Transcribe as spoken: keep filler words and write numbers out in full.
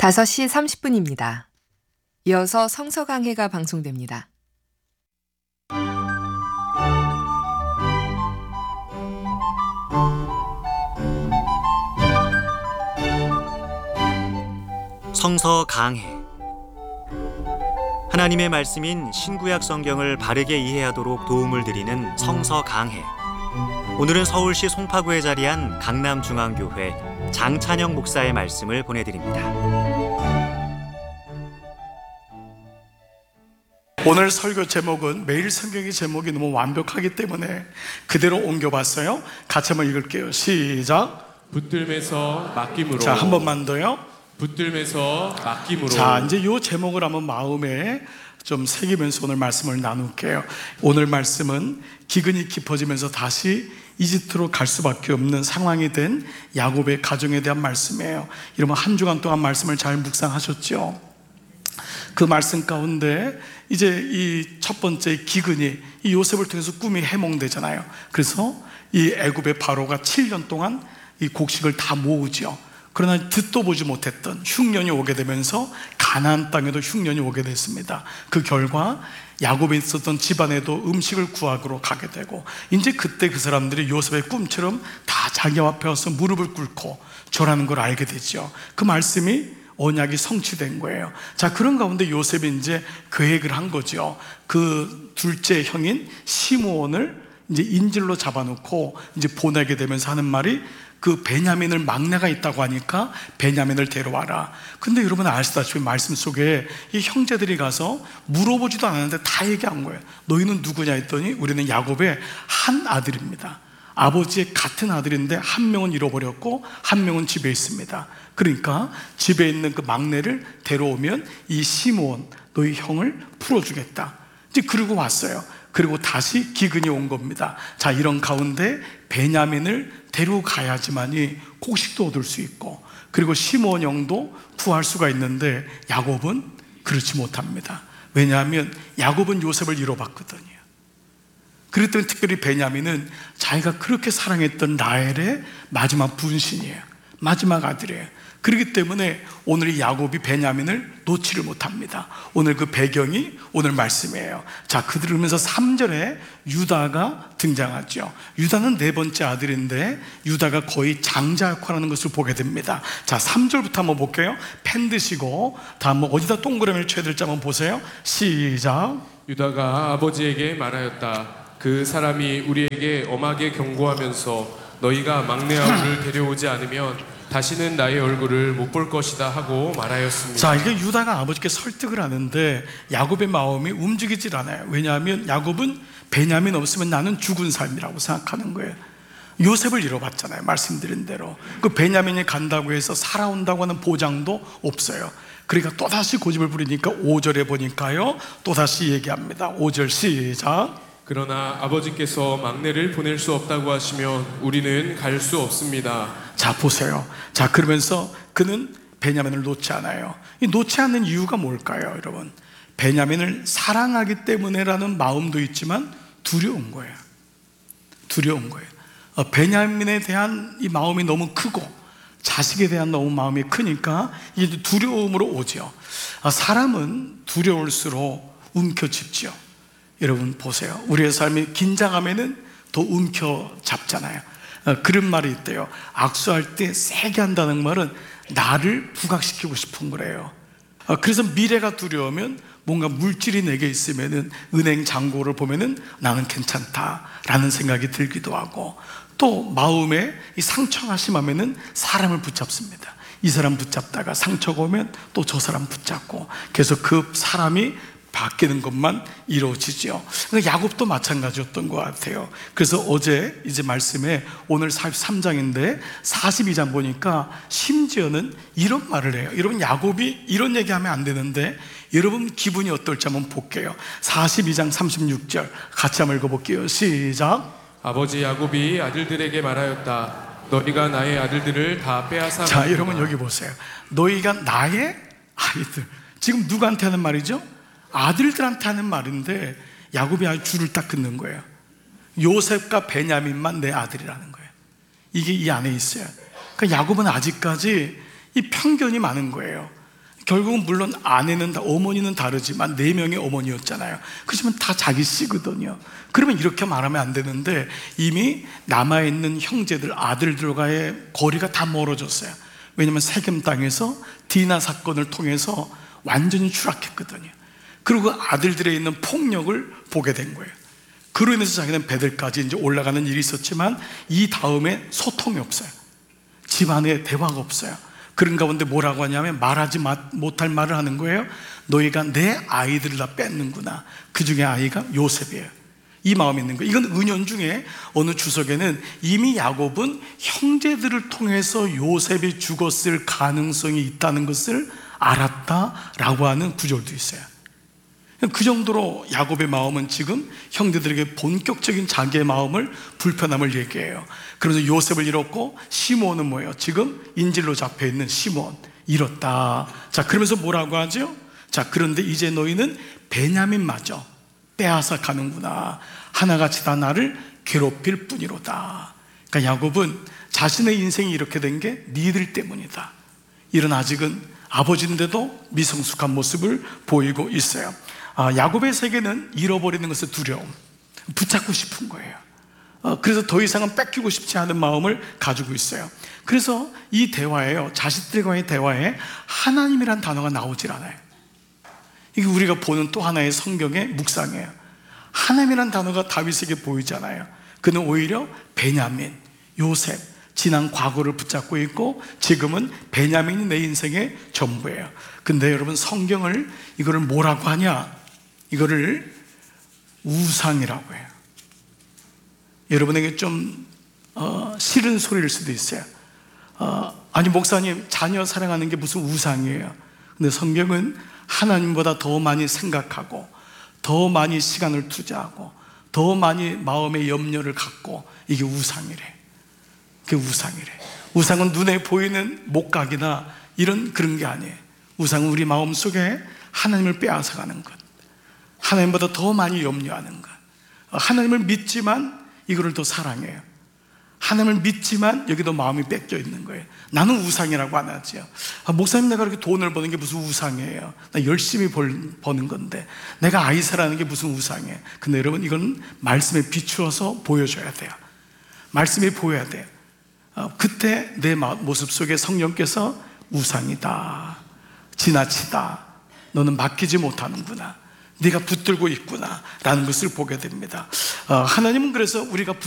다섯 시 삼십 분입니다. 이어서 성서 강해가 방송됩니다. 성서 강해. 하나님의 말씀인 신구약 성경을 바르게 이해하도록 도움을 드리는 성서 강해. 오늘은 서울시 송파구에 자리한 강남중앙교회 장찬영 목사의 말씀을 보내드립니다. 오늘 설교 제목은 매일 성경의 제목이 너무 완벽하기 때문에 그대로 옮겨봤어요. 같이 한번 읽을게요. 시작. 붙들면서 맡김으로. 자, 한 번만 더요. 붙들면서 맡김으로. 자, 이제 이 제목을 한번 마음에 좀 새기면서 오늘 말씀을 나눌게요. 오늘 말씀은 기근이 깊어지면서 다시 이집트로 갈 수밖에 없는 상황이 된 야곱의 가정에 대한 말씀이에요. 여러분 한 주간 동안 말씀을 잘 묵상하셨죠? 그 말씀 가운데 이제 이 첫 번째 기근이 이 요셉을 통해서 꿈이 해몽되잖아요. 그래서 이 애굽의 바로가 칠 년 동안 이 곡식을 다 모으죠. 그러나 듣도 보지 못했던 흉년이 오게 되면서 가나안 땅에도 흉년이 오게 됐습니다. 그 결과 야곱에 있었던 집안에도 음식을 구하러 가게 되고, 이제 그때 그 사람들이 요셉의 꿈처럼 다 자기 앞에 와서 무릎을 꿇고 절하는 걸 알게 되죠. 그 말씀이 언약이 성취된 거예요. 자, 그런 가운데 요셉이 이제 계획을 한 거죠. 그 둘째 형인 시므온을 이제 인질로 잡아놓고 이제 보내게 되면서 하는 말이, 그 베냐민을 막내가 있다고 하니까 베냐민을 데려와라. 근데 여러분 아시다시피 말씀 속에 이 형제들이 가서 물어보지도 않았는데 다 얘기한 거예요. 너희는 누구냐 했더니 우리는 야곱의 한 아들입니다. 아버지의 같은 아들인데 한 명은 잃어버렸고 한 명은 집에 있습니다. 그러니까 집에 있는 그 막내를 데려오면 이 시므온 너희 형을 풀어주겠다. 이제 그러고 왔어요. 그리고 다시 기근이 온 겁니다. 자, 이런 가운데 베냐민을 데려가야지만이 곡식도 얻을 수 있고, 그리고 시므온 형도 구할 수가 있는데 야곱은 그렇지 못합니다. 왜냐하면 야곱은 요셉을 잃어봤거든요. 그랬더니 특별히 베냐민은 자기가 그렇게 사랑했던 라헬의 마지막 분신이에요. 마지막 아들이에요. 그렇기 때문에 오늘 이 야곱이 베냐민을 놓지를 못합니다. 오늘 그 배경이 오늘 말씀이에요. 자, 그러면서 삼 절에 유다가 등장하죠. 유다는 네 번째 아들인데 유다가 거의 장자 역할하는 것을 보게 됩니다. 자, 삼 절부터 한번 볼게요. 펜 드시고 다 한번 어디다 동그라미를 쳐야 될지 한번 보세요. 시작. 유다가 아버지에게 말하였다. 그 사람이 우리에게 엄하게 경고하면서 너희가 막내 아우를 데려오지 않으면 다시는 나의 얼굴을 못 볼 것이다 하고 말하였습니다. 자, 이게 유다가 아버지께 설득을 하는데 야곱의 마음이 움직이질 않아요. 왜냐하면 야곱은 베냐민 없으면 나는 죽은 삶이라고 생각하는 거예요. 요셉을 잃어봤잖아요. 말씀드린 대로 그 베냐민이 간다고 해서 살아온다고 하는 보장도 없어요. 그러니까 또다시 고집을 부리니까 오 절에 보니까요 또다시 얘기합니다. 오 절 시작. 그러나 아버지께서 막내를 보낼 수 없다고 하시면 우리는 갈 수 없습니다. 자, 보세요. 자, 그러면서 그는 베냐민을 놓지 않아요. 이 놓지 않는 이유가 뭘까요, 여러분? 베냐민을 사랑하기 때문에라는 마음도 있지만 두려운 거예요. 두려운 거예요. 어, 베냐민에 대한 이 마음이 너무 크고 자식에 대한 너무 마음이 크니까 이게 두려움으로 오죠. 아, 사람은 두려울수록 움켜쥐죠. 여러분 보세요. 우리의 삶이 긴장하면은 더 움켜잡잖아요. 어, 그런 말이 있대요. 악수할 때 세게 한다는 말은 나를 부각시키고 싶은 거래요. 어, 그래서 미래가 두려우면 뭔가 물질이 내게 있으면은 은행 잔고를 보면은 나는 괜찮다라는 생각이 들기도 하고, 또 마음에 이 상처가 심하면은 사람을 붙잡습니다. 이 사람 붙잡다가 상처가 오면 또 저 사람 붙잡고 계속 그 사람이 바뀌는 것만 이루어지죠. 야곱도 마찬가지였던 것 같아요. 그래서 어제 이제 말씀에 오늘 사십삼 장인데 사십이 장 보니까 심지어는 이런 말을 해요. 여러분 야곱이 이런 얘기하면 안 되는데 여러분 기분이 어떨지 한번 볼게요. 사십이 장 삼십육 절 같이 한번 읽어볼게요. 시작. 아버지 야곱이 아들들에게 말하였다. 너희가 나의 아들들을 다 빼앗아. 자, 여러분 여기 보세요. 너희가 나의 아이들, 지금 누구한테 하는 말이죠? 아들들한테 하는 말인데 야곱이 아주 줄을 딱 긋는 거예요. 요셉과 베냐민만 내 아들이라는 거예요. 이게 이 안에 있어요. 그러니까 야곱은 아직까지 이 편견이 많은 거예요. 결국은 물론 아내는 다, 어머니는 다르지만 네 명의 어머니였잖아요. 그렇지만 다 자기 씨거든요. 그러면 이렇게 말하면 안 되는데 이미 남아있는 형제들, 아들들과의 거리가 다 멀어졌어요. 왜냐하면 세겜 땅에서 디나 사건을 통해서 완전히 추락했거든요. 그리고 그 아들들에 있는 폭력을 보게 된 거예요. 그로 인해서 자기는 베들까지 이제 올라가는 일이 있었지만 이 다음에 소통이 없어요. 집안에 대화가 없어요. 그런 가운데 뭐라고 하냐면 말하지 못할 말을 하는 거예요. 너희가 내 아이들을 다 뺏는구나. 그 중에 아이가 요셉이에요. 이 마음이 있는 거예요. 이건 은연 중에 어느 주석에는 이미 야곱은 형제들을 통해서 요셉이 죽었을 가능성이 있다는 것을 알았다라고 하는 구절도 있어요. 그 정도로 야곱의 마음은 지금 형제들에게 본격적인 자기의 마음을, 불편함을 얘기해요. 그래서 요셉을 잃었고, 시몬은 뭐예요? 지금 인질로 잡혀있는 시몬 잃었다. 자, 그러면서 뭐라고 하죠? 자, 그런데 이제 너희는 베냐민마저 빼앗아 가는구나. 하나같이 다 나를 괴롭힐 뿐이로다. 그러니까 야곱은 자신의 인생이 이렇게 된 게 니들 때문이다. 이런 아직은 아버지인데도 미성숙한 모습을 보이고 있어요. 아, 야곱의 세계는 잃어버리는 것의 두려움, 붙잡고 싶은 거예요. 어, 그래서 더 이상은 뺏기고 싶지 않은 마음을 가지고 있어요. 그래서 이 대화에요, 자식들과의 대화에 하나님이란 단어가 나오질 않아요. 이게 우리가 보는 또 하나의 성경의 묵상이에요. 하나님이란 단어가 다윗에게 보이잖아요. 그는 오히려 베냐민, 요셉, 지난 과거를 붙잡고 있고 지금은 베냐민이 내 인생의 전부예요. 근데 여러분, 성경을 이거를 뭐라고 하냐? 이거를 우상이라고 해요. 여러분에게 좀 어, 싫은 소리일 수도 있어요. 어, 아니 목사님, 자녀 사랑하는 게 무슨 우상이에요? 근데 성경은 하나님보다 더 많이 생각하고 더 많이 시간을 투자하고 더 많이 마음의 염려를 갖고 이게 우상이래. 그게 우상이래. 우상은 눈에 보이는 목각이나 이런 그런 게 아니에요. 우상은 우리 마음속에 하나님을 빼앗아가는 것, 하나님보다 더 많이 염려하는 것, 하나님을 믿지만 이거를 더 사랑해요. 하나님을 믿지만 여기도 마음이 뺏겨 있는 거예요. 나는 우상이라고 안 하죠. 아, 목사님, 내가 그렇게 돈을 버는 게 무슨 우상이에요? 나 열심히 벌, 버는 건데 내가 아이 사랑하는 게 무슨 우상이에요? 근데 여러분, 이건 말씀에 비추어서 보여줘야 돼요. 말씀이 보여야 돼요. 어, 그때 내 모습 속에 성령께서 우상이다, 지나치다, 너는 맡기지 못하는구나, 네가 붙들고 있구나 라는 것을 보게 됩니다. 어, 하나님은 그래서 우리가